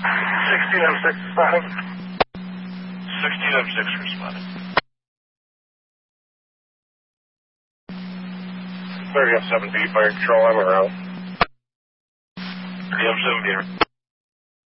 16M6 responding. 16M6 responding. 30M7B, fire control, I'm around. 30M7B.